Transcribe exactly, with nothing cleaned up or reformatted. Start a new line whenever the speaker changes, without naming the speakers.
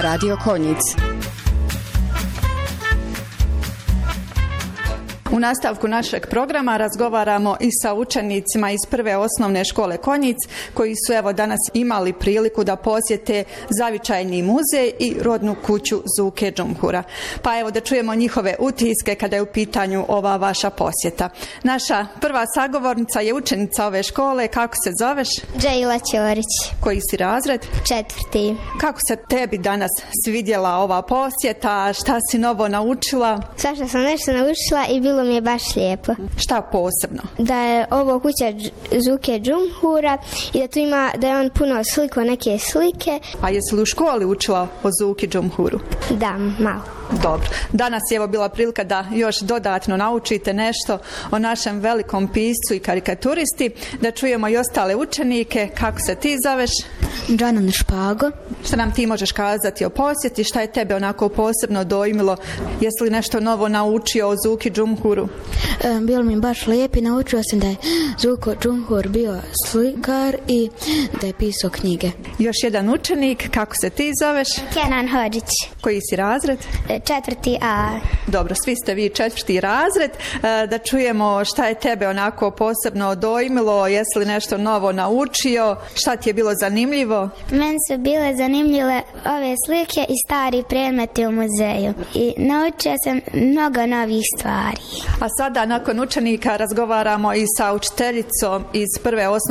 Radio Konjic. U nastavku našeg programa razgovaramo i sa učenicima iz prve osnovne škole Konjic, koji su evo danas imali priliku da posjete Zavičajni muzej i rodnu kuću Zuke Džumhura. Pa evo da čujemo njihove utiske kada je u pitanju ova vaša posjeta. Naša prva sagovornica je učenica ove škole. Kako se zoveš?
Džejla Ćorić.
Koji si razred?
Četvrti.
Kako se tebi danas svidjela ova posjeta? Šta si novo naučila?
Svašta sam nešto naučila i bilo mi je baš lijepo.
Šta posebno?
Da je ovo kuća Zuke Džumhura i da tu ima, da je on puno sliko, neke slike.
A jesi li u školi učila o Zuki Džumhuru?
Da, malo.
Dobro. Danas je evo bila prilika da još dodatno naučite nešto o našem velikom piscu i karikaturisti, da čujemo i ostale učenike. Kako se ti zoveš?
Džanan Špago.
Šta nam ti možeš kazati o posjeti? Šta je tebe onako posebno dojmilo? Jesi li nešto novo naučio o Zuki Džumhuru?
E, bilo mi baš lijepo i naučio sam da je Zuko Džumhur bio slikar i da je pisao knjige.
Još jedan učenik. Kako se ti zoveš?
Kenan Hodžić.
Koji si razred?
Četvrti A.
Dobro, svi ste vi četvrti razred. Da čujemo šta je tebe onako posebno dojmilo, jesi li nešto novo naučio, šta ti je bilo zanimljivo?
Meni su bile zanimljive ove slike i stari predmeti u muzeju i naučio sam mnogo novih stvari.
A sada nakon učenika razgovaramo i sa učiteljicom iz prve osnovne